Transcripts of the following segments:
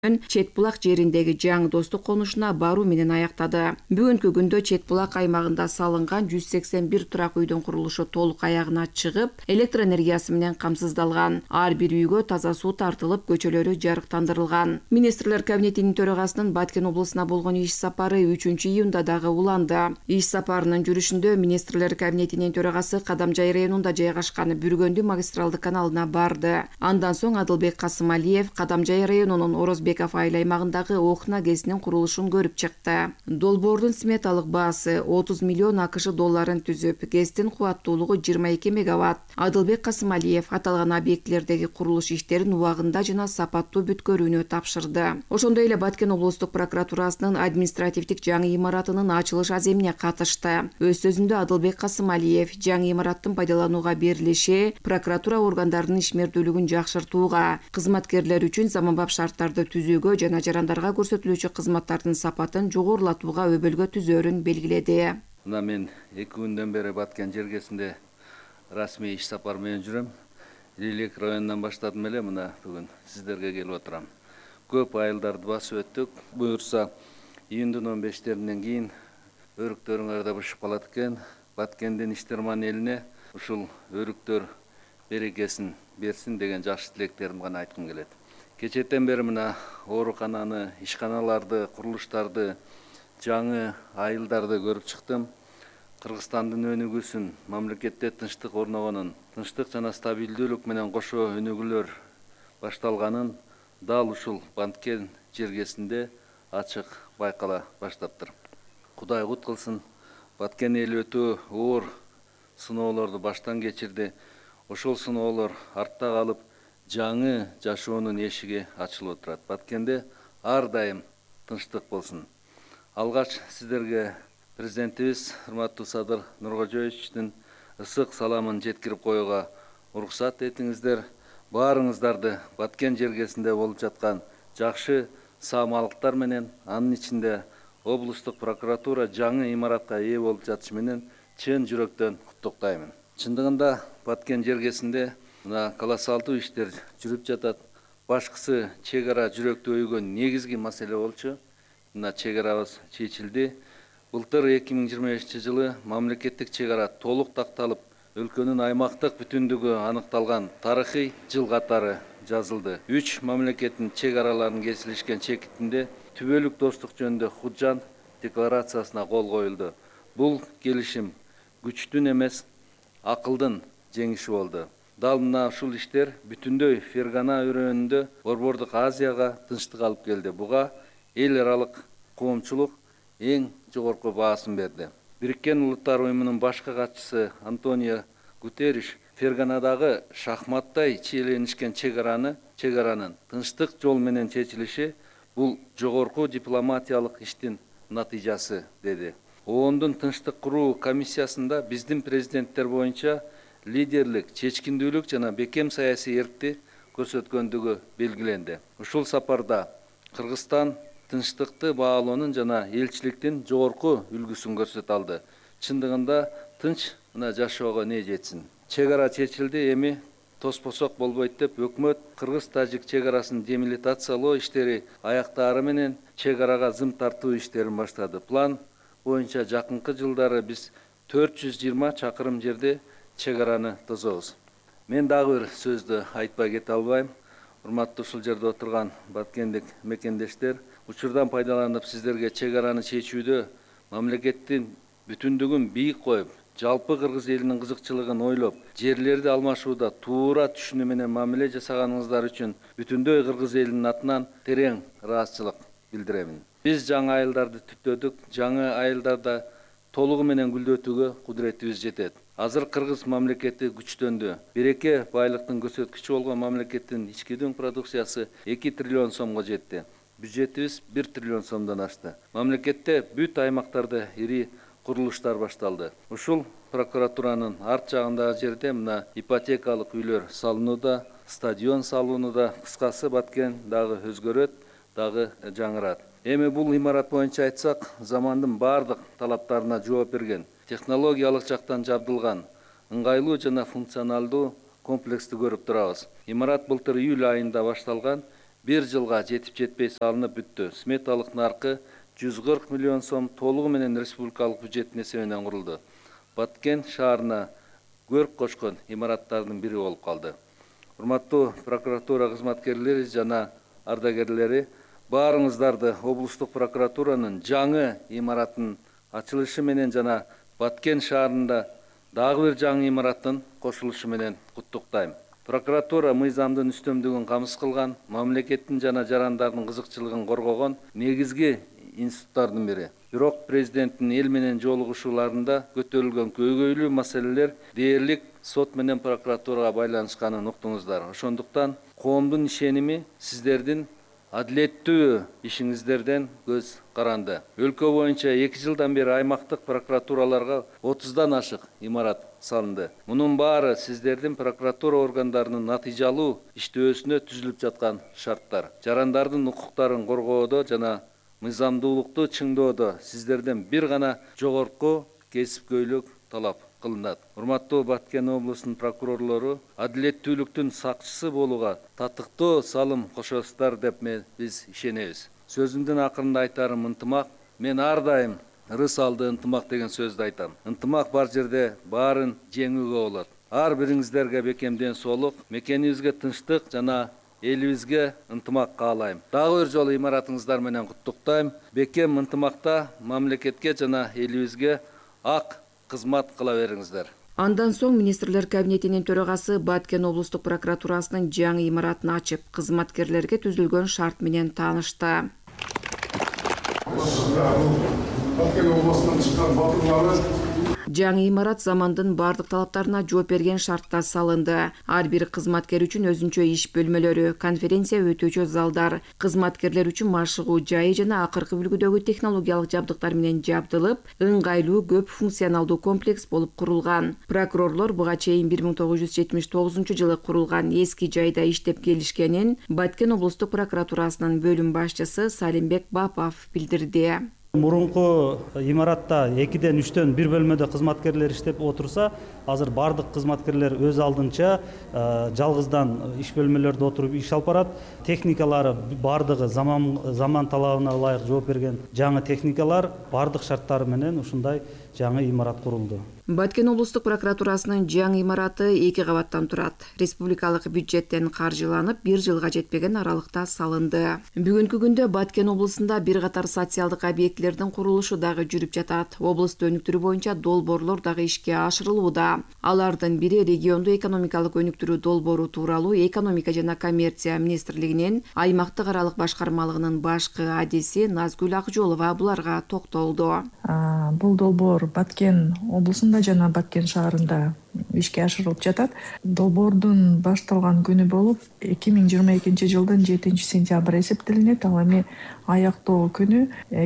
Чет булак жериндеги жаңы достук конушуна баруу менен аяктады. Бүгүнкү күндө Чет булак аймагында салынган 181 турак үйдүн курулушу толук аягына чыгып, электр энергиясы менен камсыздалган. Ар бир үйгө таза суу тартылып, көчөлөрү жарыктандырылган. Министрлер кабинетинин төрагасынын Баткен облусуна болгон иш сапары 3-июнда дагы уланды. Иш сапарынын жүрүшүндө министрлер кабинетинин төрагасы Кадамжай районунда жайгашкан Бүргөндү магистралдык каналына барды. Андан соң Адылбек Касымалиев Кадамжай районунун Орозбеков айыл аймагындагы Окна ГЭСинин курулушун көрүп чыкты. Долбоордун сметалык баасы 30 миллион АКШ долларын түзүп, ГЭСтин кубаттуулугу 22 мегаватт. Адылбек Касымалиев аталган объектилердеги курулуш иштерин убагында жана сапаттуу бүткөрүүнү тапшырды. Ошондой эле Баткен облустук прокуратурасынын административдик жаңы имаратынын ачылыш аземине катышты. Өз сөзүндө Адылбек Касымалиев жаңы имараттын пайдаланууга берилиши прокуратура органдарынын ишмердүүлүгүн жакшыртууга, кызматкерлер үчүн заманбап шарттарды түзүүгө жана жарандарга көрсөтүлүүчү кызматтардын сапатын жогорулатууга өбөлгө түзөөрүн белгиледи. Мына мен 2 күндөн бери Баткен жергесинде расмий иш сапар менен жүрөм. Илек районунан баштадым эле мына бүгүн сиздерге келип отурам. Көп айылдарды басып өттүк. Буюрса июндун 15-теринен кийин өрүктөрүңөр да бышып калат экен. Баткендин Иштерман элине ушул өрүктөр берекесин берсин деген жакшы тилектеримди гана айткым келет. Кечээден бери мына оорукананы, ишканаларды, курулуштарды, жаңы айылдарды көрүп чыктым. Кыргызстандын өнүгүүсүн, мамлекетте тынчтык орногонун, тынчтык жана стабилдүүлүк менен кошо өнүгүүлөр башталганын дал ушул Баткен жергесинде ачык байкала баштаптыр. Кудай кут кылсын, Баткен эли өтө оор сыноолорду баштан кечирди. Ошол сыноолор артта калып, жаңы жашоонун эшиги ачылып отурат. Баткенде ар дайым тынчтык болсун. Алгач сиздерге президентибиз урматтуу Садыр Нуркожоевичтин ысык саламын жеткирип коюуга уруксат этиңиздер. Баарыңыздарды Баткен жергесинде болуп жаткан жакшы саамалыктар менен, анын ичинде облустук прокуратура жаңы имаратка ээ болуп жатышы менен чын жүрөктөн куттуктаймын. Чындыгында Баткен жергесинде мына колоссалдуу иштер жүрүп жатат. Башкысы чек ара жүрөктү өйгөн негизги маселе болчу. Мына чек арабыз чечилди. Былтыр 2025-жылы мамлекеттик чек ара толук такталып, өлкөнүн аймактык бүтүндүгү аныкталган тарыхый жыл катары жазылды. 3 мамлекеттин чек араларынын кесилишкен чекитинде түбөлүк достук жөнүндө Худжан декларациясына кол коюлду. Бул келишим күчтүн эмес, акылдын жеңиши болду. Дал мына ушул иштер бүтүндөй Фергана өрөөнүндө Борбордук Азияга тынчтык алып келди. Буга эл аралык коомчулук эң жогорку баасын берди. Бириккен Улуттар уюмунун башкы катчысы Антонио Гутерриш Ферганадагы шахматтай чиеленишкен чек аранын тынчтык жол менен чечилиши бул жогорку дипломатиялык иштин натыйжасы деди. ООНдун тынчтык куруу комиссиясында биздин президенттер боюнча лидерлик, чечкиндүүлүк жана бекем саясий эркти көрсөткөндүгү белгиленди. Ушул сапарда Кыргызстан тынчтыкты баалоонун жана элчиликтин жогорку үлгүсүн көрсөтө алды. Чындыгында тынч мына жашоого не жетсин. Чек ара чечилди, эми тоспосок болбойт деп өкмөт кыргыз-тажик чек арасын демилитациялоо иштери аяктаары менен чек арага зым тартуу иштерин баштады. План боюнча жакынкы жылдары биз 420 чакырым жерде чек араны тозобуз. Мен дагы бир сөздү айтпай кете албайм. Урматтуу ушул жерде отурган баткендик мекендештер, учурдан пайдаланып сиздерге чек араны чечүүдө мамлекеттин бүтүндүгүн бийик коюп, жалпы кыргыз элинин кызыкчылыгын ойлоп, жерлерди алмашууда туура түшүнүү менен мамиле жасаганыңыздар үчүн бүтүндөй кыргыз элинин атынан терең ыраазычылык билдиремин. Биз жаңы айылдарды түптөдүк, жаңы айылдарда толугу менен гүлдөтүүгө кудуретибиз жетет. Азыр кыргыз мамлекети күчтөндү. Береке байлыктын көрсөткүчү болгон мамлекеттин ички дүң продукциясы 2 триллион сомго жетти. Бюджетибиз 1 триллион сомдон ашты. Мамлекетте бүт аймактарда ири курулуштар башталды. Ушул прокуратуранын арт жагындагы жерде мына ипотекалык үйлөр салынууда, стадион салынууда, кыскасы Баткен дагы өзгөрөт, дагы жаңырат. Эми бул имарат боюнча айтсак, замандын бардык талаптарына жооп берген, технологиялык жактан жабдылган, ыңгайлуу жана функционалдуу комплексти көрүп турабыз. Имарат былтыр июль айында башталган, 1 жылга жетип жетпей салынып бүттү. Сметалык наркы 140 миллион сом толугу менен республикалык бюджеттин эсебинен курулду. Баткен шаарына көрк кошкон имараттардын бири болуп калды. Урматтуу прокуратура кызматкерлери жана ардагерлери, баарыңыздарды облустук прокуратуранын жаңы имараттын ачылышы менен жана Баткен шаарында дагы бир жаңы имараттын кошулушу менен куттуктайм. Прокуратура мыйзамдын үстөмдүгүн камсыз кылган, мамлекеттин жана жарандардын кызыкчылыгын коргогон негизги институттардын бири. Бирок президенттин эл менен жолугушууларында көтөрүлгөн көйгөйлүү маселелер дээрлик сот менен прокуратурага байланышканын уктуңуздар. Ошондуктан коомдун ишеними сиздердин адилеттүү ишиңиздерден көз каранды. Өлкө боюнча 2 жылдан бери аймактык прокуратураларга 30дан ашык имарат салынды. Мунун баары сиздердин прокуратура органдарынын натыйжалуу иштөөсүнө түзүлүп жаткан шарттар. Жарандардын укуктарын коргоодо жана мыйзамдуулукту чыңдоодо сиздерден бир гана жогорку кесипкөйлүк талап кылынат. Урматтуу Баткен облусунун прокурорлору адилеттүүлүктүн сакчысы болууга татыктуу салым кошосуздар деп биз ишенебиз. Сөзүмдүн акырында айтарым ынтымак. Мен ар дайым ырыс алды ынтымак деген сөздү айтам. Ынтымак бар жерде баарын жеңүүгө болот. Ар бириңиздерге бекемден соолук, мекенибизге тынчтык жана элибизге ынтымак каалайм. Дагы бир жолу имаратыңыздар менен куттуктайм. Бекем ынтымакта мамлекетке жана элибизге ак кызмат кыла бериңиздер. Андан соң министрлер кабинетинин төрагасы Баткен облустук прокуратурасынын жаңы имаратын ачып, кызматкерлерге түзүлгөн шарт менен таанышты. Баткен облусунан чыккан батырлары Жаңы имарат замандын бардык талаптарына жооп берген шартта салынды. Ар бир кызматкер үчүн өзүнчө иш бөлмөлөрү, конференция өтүүчү залдар, кызматкерлер үчүн машыгуу жайы жана акыркы үлгүдөгү технологиялык жабдыктар менен жабдылып, ыңгайлуу көп функционалдуу комплекс болуп курулган. Прокурорлор буга чейин 1979 жылы курулган эски жайда иштеп келишкенин Баткен облустук прокуратурасынын бөлүм башчысы Салимбек Бапов билдирди. Мурунку имаратта 2-ден 3-төн бир бөлмөдө кызматкерлер иштеп отурса, азыр бардык кызматкерлер өз алдынча жалгыздан иш бөлмөлөрдө отуруп иш алып барат. Техникалары бардыгы заман талабына ылайык жооп берген жаңы техникалар бардык шарттары менен ушундай жаңы имарат курулду. Баткен облустук прокуратурасынын жаңы имараты 2 кабаттан турат. Республикалык бюджеттен каржыланып, 1 жылга жетпеген аралыкта салынды. Бүгүнкү күндө Баткен облусунда бир катар социалдык объектилердин курулушу дагы жүрүп жатат. Облусту өнүктүрүү боюнча долбоорлор дагы ишке ашырылууда. Алардын бири регионду экономикалык өнүктүрүү долбоору тууралуу экономика жана коммерция министрлигинин аймактык аралык башкармалыгынын башкы адиси Назгүл Акжолова буларга токтолду. Бул долбоор Баткен облусунда жана Баткен шаарында ишке ашырылып жатат. Долбоордун башталган күнү болуп 2022 жылдын 7 сентябрь эсептелинет. Ал эми аяктоо күнү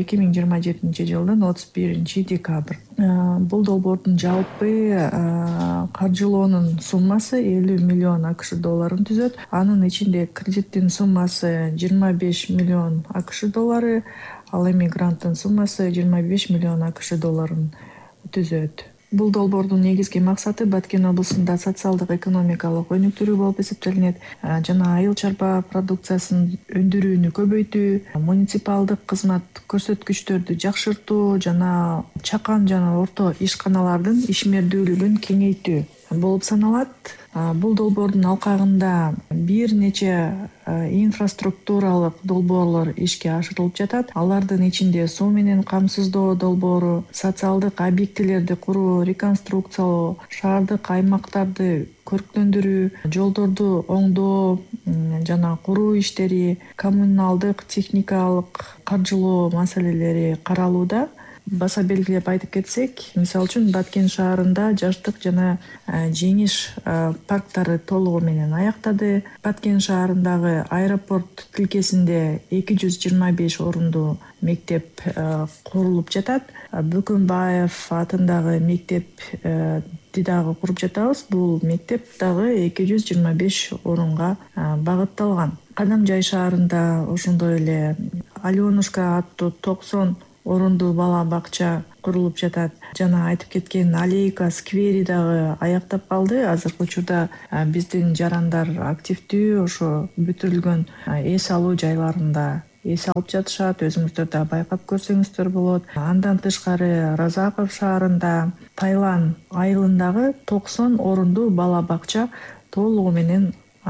2027 жылдын 31 декабрь. Бул долбоордун жалпы каржылоонун суммасы 50 миллион АКШ долларын түзөт. Анын ичинде кредиттин суммасы 25 миллион АКШ доллары, ал эми гранттын суммасы 25 миллион АКШ долларын түзөт. Бул долбоордун негизги максаты Баткен облусунда социалдык экономикалык өнүктүрүү болуп эсептелинет. Жана айыл чарба продукциясынын өндүрүүнү көбөйтүү, муниципалдык кызмат көрсөткүчтөрдү жакшыртуу жана чакан жана орто ишканалардын ишмердүүлүгүн кеңейтүү болуп саналат. Бул долбоордун алкагында бир нече инфраструктуралык долбоорлор ишке ашырылып жатат. Алардын ичинде суу менен камсыздоо долбоору, социалдык объектилерди куруу, реконструкциялоо, шаардык аймактарды көрктөндүрүү, жолдорду оңдоо жана куруу иштери, коммуналдык техникалык каржылоо маселелери каралууда. Баса белгилеп айтып кетсек, мисалы үчүн Баткен шаарында жаштык жана жеңиш парктары толугу менен аяктады. Баткен шаарындагы аэропорт тилкесинде 225 орундуу мектеп курулуп жатат. Бөкөнбаев атындагы мектепти дагы куруп жатабыз. Бул мектеп дагы 225 орунга багытталган. Кадамжай шаарында ошондой эле Аленушка аттуу 90 орундуу бала бакча курулуп жатат. Жана айтып кеткен аллейка, сквери дагы аяктап калды. Азыркы учурда биздин жарандар активдүү ошо бүтүрүлгөн эс алуу жайларында эс алып жатышат. Өзүңүздөр да байкап көрсөңүздөр болот. Андан тышкары Разаков шаарында Тайлан айылындагы 90 орундуу бала бакча толугу менен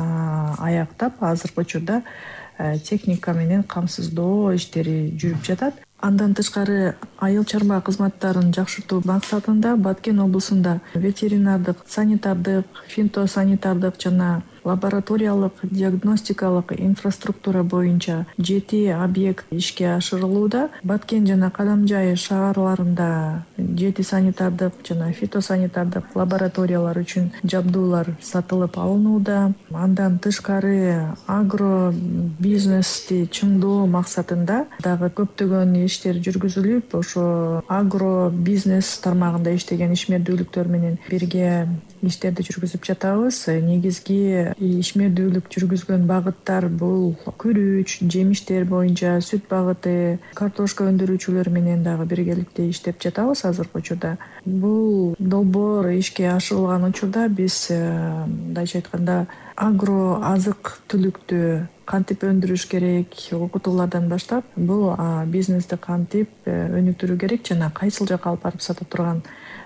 аяктап, азыркы учурда техника менен камсыздоо иштери жүрүп жатат. Андан тышкары айыл чарба кызматтарын жакшыртуу максатында Баткен облусунда ветеринардык, санитардык, фитосанитардык жана лабораториялык диагностикалык инфраструктура боюнча 7 объект ишке ашырылууда. Баткен жана Кадамжай шаарларында 7 санитардык жана фитосанитардык лабораториялар үчүн жабдуулар сатылып алынууда. Андан тышкары агро бизнести чыңдоо максатында дагы көптөгөн иштер жүргүзүлүп, ошо агро бизнес тармагында иштеген ишмердүүлүктөр менен бирге иштерди жүргүзүп жатабыз. Негизги ишмердүүлүк жүргүзгөн багыттар бул күрүч, жемиштер боюнча сүт багыты, картошка өндүрүүчүлөр менен дагы биргеликте иштеп жатабыз азыркы учурда. Бул долбоор ишке ашырылган учурда биз мындайча айтканда агро азык түлүктү кантип өндүрүш керек, окутуулардан баштап бул бизнести кантип өнүктүрүү керек жана кайсыл жака алып барып сата турган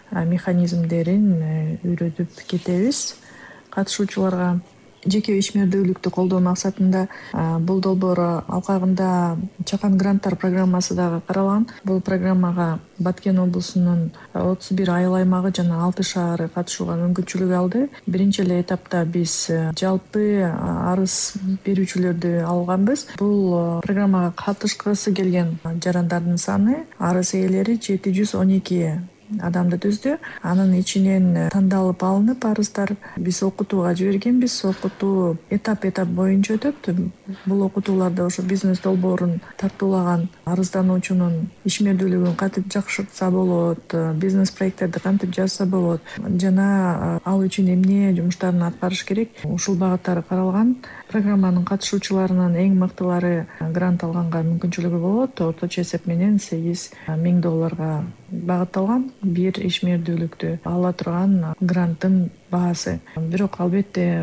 механизмдерин үйрөтүп кетебиз катышуучуларга. Жеке ишмердүүлүктү колдоо максатында бул долбоор алкагында Чакан гранттар программасы дагы каралган. Бул программага Баткен облусунун 31 айыл аймагы жана 6 шаары катышууга мүмкүнчүлүк алды. Биринчи эле этапта биз жалпы арыз берүүчүлөрдү алганбыз. Бул программага катышкысы келген жарандардын саны, арыз ээлери 712 адамды түздү. Анын ичинен тандалып алынып арыздар биз окутууга жибергенбиз. Окутуу этап боюнча өтөт. Бул окутууларда ошо бизнес долбоорун тартуулаган арыздануучунун ишмердүүлүгүн кантип жакшыртса болот, бизнес проекттерди кантип жазса болот жана ал үчүн эмне жумуштарын аткарыш керек, ушул багыттары каралган. Программанын катышуучуларынын эң мыктылары грант алганга мүмкүнчүлүгү болот. Орточо эсеп менен $8,000 багытталган бир ишмердүүлүктү ала турган гранттын баасы. Бирок албетте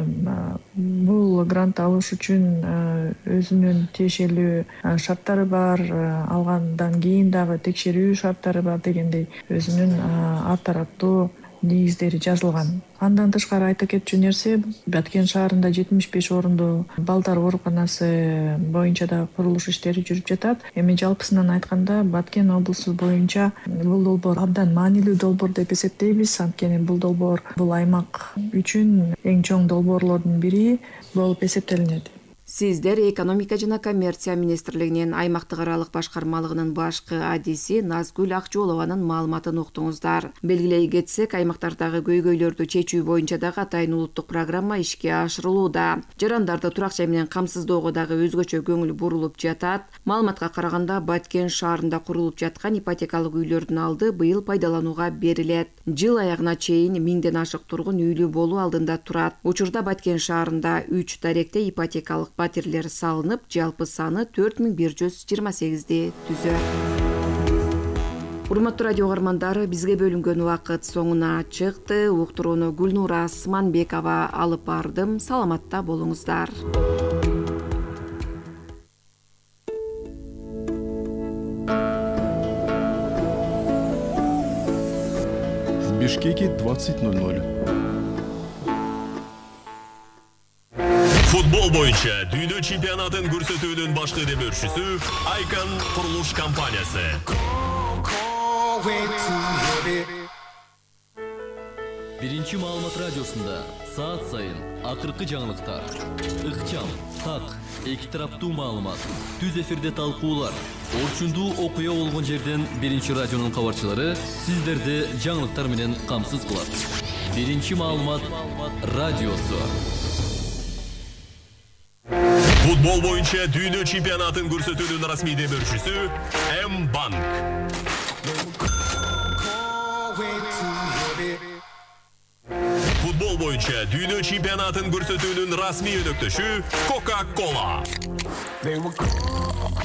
бул грант алыш үчүн өзүнүн тиешелүү шарттары бар, алгандан кийин дагы текшерүү шарттары бар дегендей өзүнүн ар тараптуу негиздери жазылган. Андан тышкары айта кетчү нерсе, Баткен шаарында 75 орундуу балдар ооруканасы боюнча да курулуш иштери жүрүп жатат. Эми жалпысынан айтканда Баткен облусу боюнча бул долбоор абдан маанилүү долбоор деп эсептейбиз. Анткени бул долбоор бул аймак үчүн эң чоң долбоорлордун бири болуп эсептелинет. Сиздер экономика жана коммерция министрлигинин аймактык аралык башкармалыгынын башкы адиси Назгүл Акжолованын маалыматын уктуңуздар. Белгилей кетсек, аймактардагы көйгөйлөрдү чечүү боюнча дагы атайын улуттук программа ишке ашырылууда. Жарандарды турак жай менен камсыздоого дагы өзгөчө көңүл бурулуп жатат. Маалыматка караганда Баткен шаарында курулуп жаткан ипотекалык үйлөрдүн алды быйыл пайдаланууга берилет. Жыл аягына чейин 1000ден ашык тургун үйлүү болуу алдында турат. Учурда Баткен шаарында 3 даректе ипотекалык батирлер салынып, жалпы саны 4128-ди түзөт. Урматтуу радио угармандары, бизге бөлүнгөн убакыт соңуна чыкты. Уктурууну Гүлнура Асманбекова алып бардым. Саламатта болуңуздар. В Бишкеке 20:00. Футбол боюнча дүйнө чемпионатын көрсөтүүнүн башкы демөөрчүсү Айкан курулуш компаниясы. Биринчи маалымат радиосунда саат сайын акыркы жаңылыктар, ыкчам, так, эки тараптуу маалымат, түз эфирде талкуулар, орчундуу окуя болгон жерден биринчи радионун кабарчылары сиздерди жаңылыктар менен камсыз кылат. Биринчи маалымат радиосу. Футбол боюнча дүйнө чемпионатын көрсөтүүнүн расмий демөөрчүсү М-банк. Футбол боюнча дүйнө чемпионатын көрсөтүүнүн расмий өнөктөшү Coca-Cola.